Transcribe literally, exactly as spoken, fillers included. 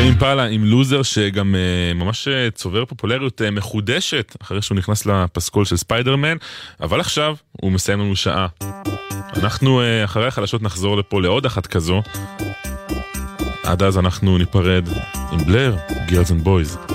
טיימ אימפלה עם לוזר, שגם uh, ממש uh, צובר פופולריות uh, מחודשת אחרי שהוא נכנס לפסקול של ספיידרמן, אבל עכשיו הוא מסיים לנו שעה. אנחנו uh, אחרי החלשות נחזור לפה לעוד אחת כזו. עד אז אנחנו ניפרד עם בלר, Girls and Boys.